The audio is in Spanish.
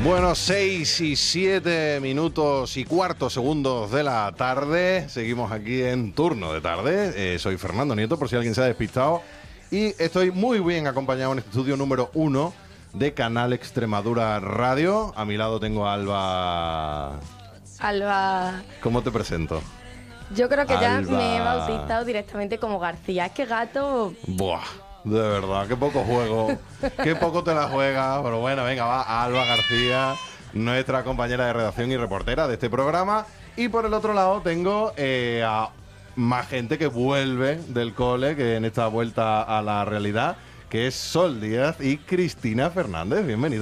Bueno, 6 y 7 minutos y cuarto segundos de la tarde. Seguimos aquí en turno de tarde. Soy Fernando Nieto, por si alguien se ha despistado. Y estoy muy bien acompañado en este estudio número 1 de Canal Extremadura Radio. A mi lado tengo a Alba. Alba. ¿Cómo te presento? Yo creo que ya Alba. me he bautizado directamente como García. Es que gato... Buah, de verdad, qué poco juego. Qué poco te la juegas. Pero bueno, venga, va Alba García, nuestra compañera de redacción y reportera de este programa. Y por el otro lado tengo a más gente que vuelve del cole, que en esta vuelta a la realidad, que es Sol Díaz y Cristina Fernández. Bienvenida.